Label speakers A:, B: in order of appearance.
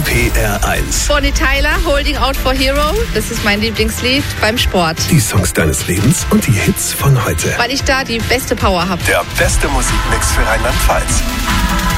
A: NPR1.
B: Bonnie Tyler, Holding Out for Hero. Das ist mein Lieblingslied beim Sport.
A: Die Songs deines Lebens und die Hits von heute.
B: Weil ich da die beste Power habe.
A: Der beste Musikmix für Rheinland-Pfalz.